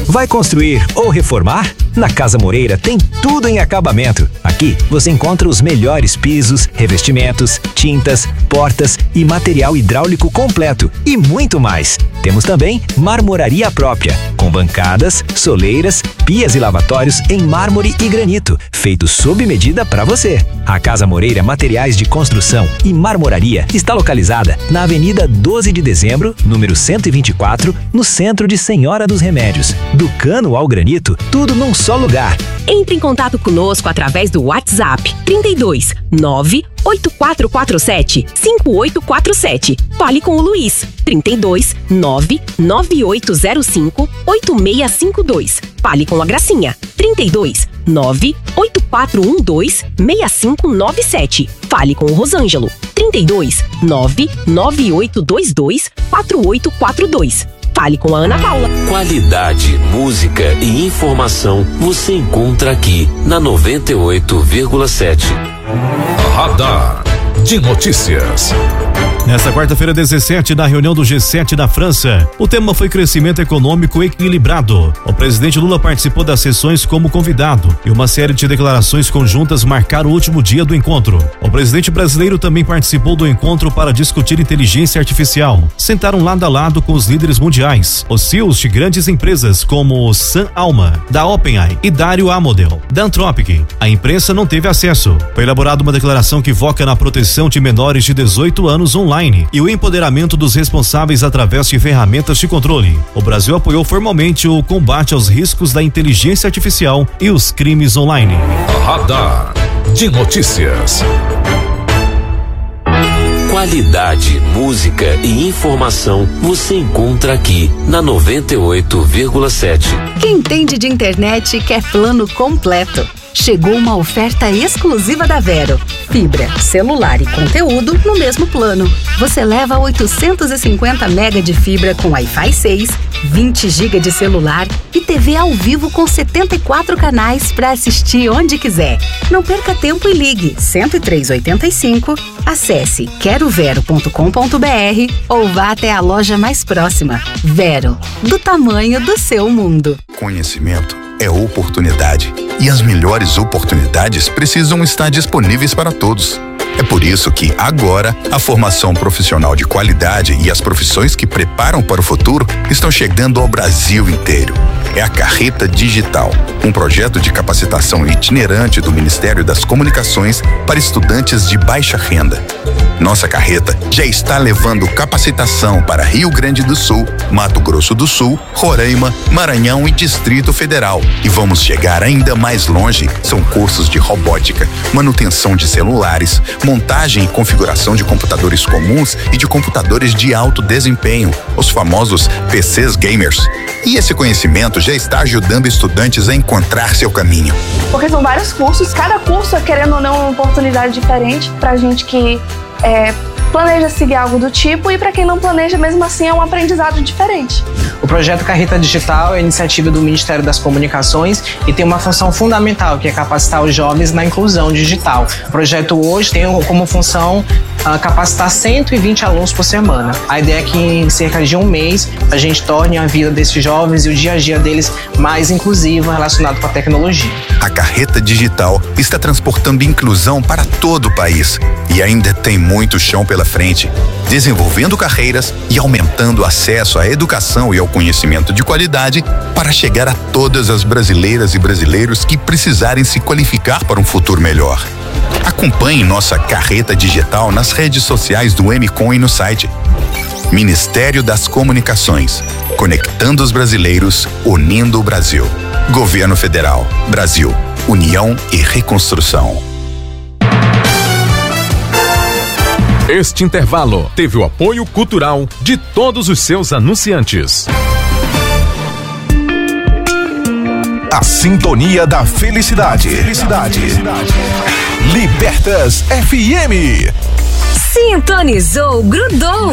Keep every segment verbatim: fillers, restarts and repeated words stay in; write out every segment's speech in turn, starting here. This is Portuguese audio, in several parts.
Vai construir ou reformar? Na Casa Moreira tem tudo em acabamento. Aqui você encontra os melhores pisos, revestimentos, tintas, portas e material hidráulico completo e muito mais. Temos também marmoraria própria, com bancadas, soleiras, pias e lavatórios em mármore e granito, feitos sob medida para você. A Casa Moreira Materiais de Construção e Marmoraria está localizada na Avenida doze de Dezembro, número cento e vinte e quatro, no centro de Senhora dos Remédios. Do cano ao granito, tudo num só lugar. Entre em contato conosco através do WhatsApp trinta e dois, nove oito quatro quatro sete, cinco oito quatro sete. Fale com o Luiz, trinta e dois, nove nove oito zero cinco, oito seis cinco dois. Fale com a Gracinha, trinta e dois, nove oito quatro um dois, seis cinco nove sete. Fale com o Rosângelo, trinta e dois, nove nove oito dois dois, quatro oito quatro dois. Fale com a Ana Paula. Qualidade, música e informação você encontra aqui na noventa e oito vírgula sete. Radar de notícias. Nesta quarta-feira, dezessete, na reunião do G sete da França, o tema foi crescimento econômico equilibrado. O presidente Lula participou das sessões como convidado e uma série de declarações conjuntas marcaram o último dia do encontro. O presidente brasileiro também participou do encontro para discutir inteligência artificial. Sentaram lado a lado com os líderes mundiais, os C E Os de grandes empresas como Sam Altman, da OpenAI, e Dario Amodeo, da Anthropic. A imprensa não teve acesso. Foi elaborada uma declaração que foca na proteção de menores de dezoito anos online e o empoderamento dos responsáveis através de ferramentas de controle. O Brasil apoiou formalmente o combate aos riscos da inteligência artificial e os crimes online. Radar de notícias. Qualidade, música e informação você encontra aqui na noventa e oito vírgula sete. Quem entende de internet quer plano completo. Chegou uma oferta exclusiva da Vero. Fibra, celular e conteúdo no mesmo plano. Você leva oitocentos e cinquenta mega de fibra com Wi-Fi seis, vinte gigas de celular e T V ao vivo com setenta e quatro canais para assistir onde quiser. Não perca tempo e ligue cento e três oitenta e cinco, acesse quero vero ponto com ponto br ou vá até a loja mais próxima. Vero, do tamanho do seu mundo. Conhecimento é oportunidade e as melhores oportunidades precisam estar disponíveis para todos. É por isso que, agora, a formação profissional de qualidade e as profissões que preparam para o futuro estão chegando ao Brasil inteiro. É a Carreta Digital, um projeto de capacitação itinerante do Ministério das Comunicações para estudantes de baixa renda. Nossa carreta já está levando capacitação para Rio Grande do Sul, Mato Grosso do Sul, Roraima, Maranhão e Distrito Federal. E vamos chegar ainda mais longe. São cursos de robótica, manutenção de celulares, montagem e configuração de computadores comuns e de computadores de alto desempenho, os famosos P Cs gamers. E esse conhecimento já está ajudando estudantes a encontrar seu caminho. Porque são vários cursos, cada curso, querendo ou não, é uma oportunidade diferente pra gente que é, planeja seguir algo do tipo, e para quem não planeja, mesmo assim, é um aprendizado diferente. O projeto Carreta Digital é iniciativa do Ministério das Comunicações e tem uma função fundamental, que é capacitar os jovens na inclusão digital. O projeto hoje tem como função uh, capacitar cento e vinte alunos por semana. A ideia é que em cerca de um mês a gente torne a vida desses jovens e o dia a dia deles mais inclusivo, relacionado com a tecnologia. A Carreta Digital está transportando inclusão para todo o país e ainda tem muito chão pela frente, desenvolvendo carreiras e aumentando o acesso à educação e ao conhecimento de qualidade para chegar a todas as brasileiras e brasileiros que precisarem se qualificar para um futuro melhor. Acompanhe nossa Carreta Digital nas redes sociais do M C O M e no site. Ministério das Comunicações, conectando os brasileiros, unindo o Brasil. Governo Federal, Brasil, União e Reconstrução. Este intervalo teve o apoio cultural de todos os seus anunciantes. A sintonia da felicidade. Felicidade. Libertas F M. Sintonizou, grudou.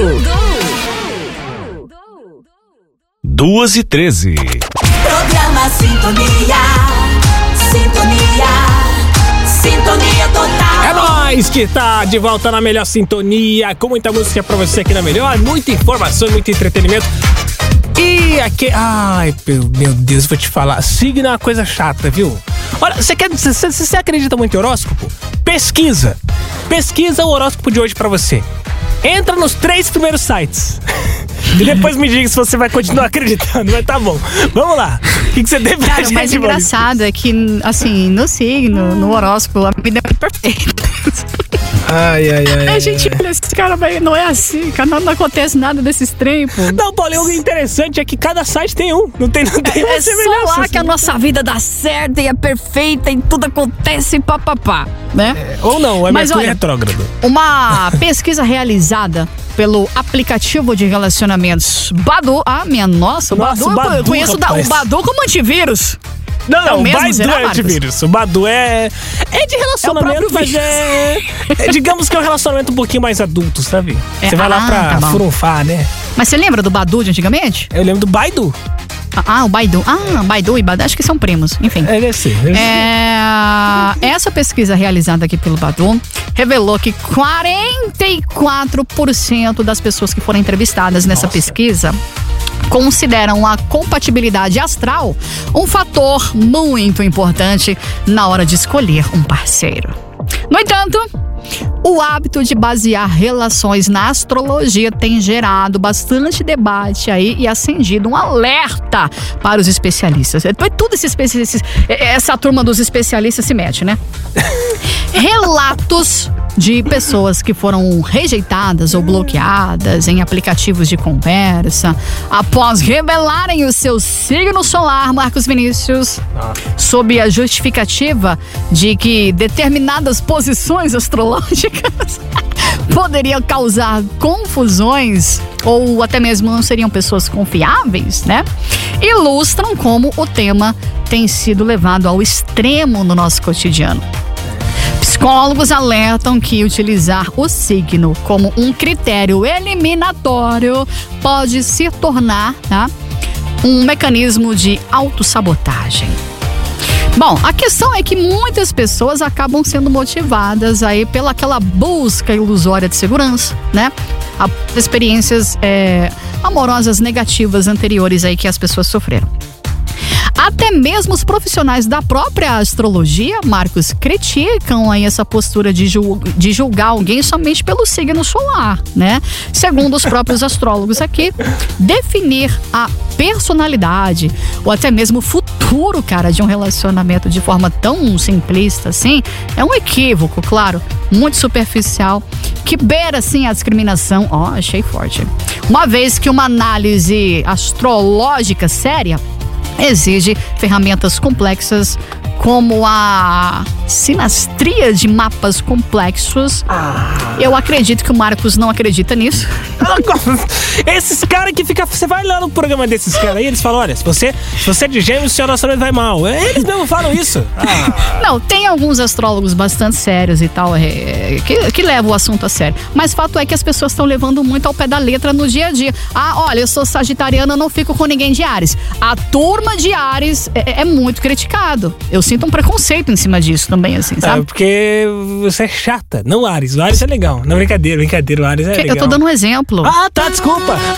Duas e treze. Programa Sintonia. Sintonia. Sintonia total. É nóis que tá de volta na melhor sintonia, com muita música pra você aqui na melhor, muita informação e muito entretenimento. E aqui... Ai, meu Deus, vou te falar. Signo é uma coisa chata, viu? Olha, você quer, você, você acredita muito em horóscopo? Pesquisa. Pesquisa o horóscopo de hoje pra você. Entra nos três primeiros sites. E depois me diga se você vai continuar acreditando. Mas tá bom. Vamos lá. O que, que você tem pra Cara, gente, o mais engraçado é que, assim, no signo, no horóscopo, a vida é perfeita. Ai, ai, ai. A gente olha, esse cara vai, não é assim, cara, não, não acontece nada desses trem, pô. Não, Paulo, o interessante é que cada site tem um. Não tem, não tem é, uma é semelhança. só lá assim. que a nossa vida dá certo e é perfeita e tudo acontece papapá, né? É, ou não, é Mas Mercúrio olha, retrógrado. Uma pesquisa realizada pelo aplicativo de relacionamentos Badoo. Ah, minha nossa, o Nossa, Badoo, Badoo, eu conheço da, o Badoo como antivírus. Não, é não, o o mesmo, Baidu será, é Marcos? antivírus. O Badu é. É de relacionamento, É o mas próprio é, é. Digamos que é um relacionamento um pouquinho mais adulto, sabe? É, Você vai lá ah, pra tá bom. furunfar, né? Mas você lembra do Badoo de antigamente? Eu lembro do Baidu. Ah, o Baidu. Ah, Baidu e Badu, acho que são primos, enfim. É, deve ser. Deve É, essa pesquisa realizada aqui pelo Badu revelou que quarenta e quatro por cento das pessoas que foram entrevistadas nessa Nossa. pesquisa consideram a compatibilidade astral um fator muito importante na hora de escolher um parceiro. No entanto, o hábito de basear relações na astrologia tem gerado bastante debate aí e acendido um alerta para os especialistas. Depois tudo esses especialistas, essa turma dos especialistas se mete, né? Relatos de pessoas que foram rejeitadas ou bloqueadas em aplicativos de conversa após revelarem o seu signo solar, Marcos Vinícius, sob a justificativa de que determinadas posições astrológicas poderiam causar confusões ou até mesmo não seriam pessoas confiáveis, né? Ilustram como o tema tem sido levado ao extremo no nosso cotidiano. Psicólogos alertam que utilizar o signo como um critério eliminatório pode se tornar, tá, um mecanismo de autossabotagem. Bom, a questão é que muitas pessoas acabam sendo motivadas aí pela aquela busca ilusória de segurança, né? A experiências é, amorosas negativas anteriores aí que as pessoas sofreram. Até mesmo os profissionais da própria astrologia, Marcos, criticam aí essa postura de, jul- de julgar alguém somente pelo signo solar, né? Segundo os próprios astrólogos aqui, definir a personalidade ou até mesmo o futuro, cara, de um relacionamento de forma tão simplista assim, é um equívoco, claro, muito superficial, que beira, assim, a discriminação. Ó, oh, achei forte. Uma vez que uma análise astrológica séria exige ferramentas complexas como a sinastria de mapas complexos. Ah. Eu acredito que o Marcos não acredita nisso. Esses caras que ficam... Você vai lá no programa desses caras aí, eles falam, olha, se você, se você é de gêmeos, o seu relacionamento vai mal. Eles mesmo falam isso. Ah. Não, tem alguns astrólogos bastante sérios e tal, é, que, que levam o assunto a sério. Mas fato é que as pessoas estão levando muito ao pé da letra no dia a dia. Ah, olha, eu sou sagitariana, eu não fico com ninguém de Áries. A turma de Áries é, é muito criticado. Eu sinto um preconceito em cima disso também, assim, sabe? É, porque você é chata, não o Áries. O Áries é legal. Não, brincadeira, brincadeira, o Áries é que, legal. Eu tô dando um exemplo. Ah, tá, desculpa.